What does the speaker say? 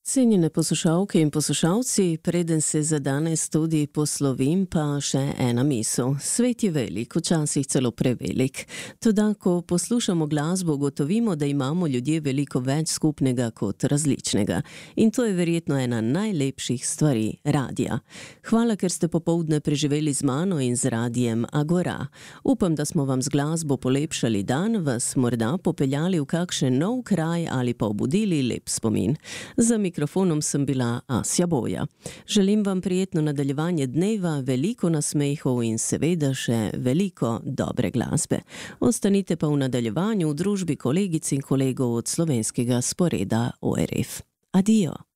Cenjene poslušalke in poslušalci, preden se za danes tudi poslovim, pa še ena misel. Svet je velik, včasih celo prevelik. Toda, ko poslušamo glasbo, ugotovimo, da imamo ljudje veliko več skupnega kot različnega. In to je verjetno ena najlepših stvari radija. Hvala, ker ste popoldne preživeli z mano in z radijem Agora. Upam, da smo vam z glasbo polepšali dan, vas morda popeljali v kakšen nov kraj ali pa obudili lep spomin. Za mikrofonom sem bila Asja Boja. Želim vam prijetno nadaljevanje dneva, veliko nasmehov in seveda še veliko dobre glasbe. Ostanite pa v nadaljevanju v družbi kolegic in kolegov od slovenskega sporeda ORF. Adijo.